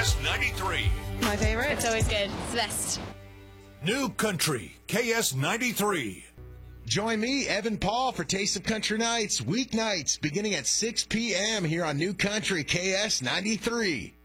KS93. My favorite. It's always good. It's the best. New Country, KS93. Join me, Evan Paul, for Taste of Country Nights, weeknights, beginning at 6 p.m. here on New Country, KS93.